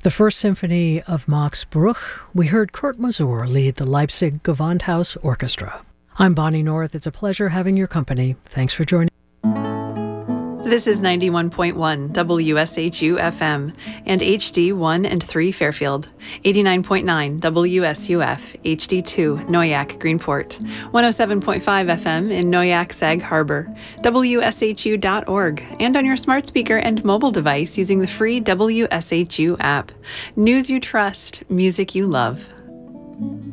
The First Symphony of Max Bruch, we heard Kurt Masur lead the Leipzig Gewandhaus Orchestra. I'm Bonnie North. It's a pleasure having your company. Thanks for joining. This is 91.1 WSHU FM and HD 1 and 3 Fairfield, 89.9 WSUF HD 2 Noyak Greenport, 107.5 FM in Noyak Sag Harbor, WSHU.org, and on your smart speaker and mobile device using the free WSHU app. News you trust, music you love.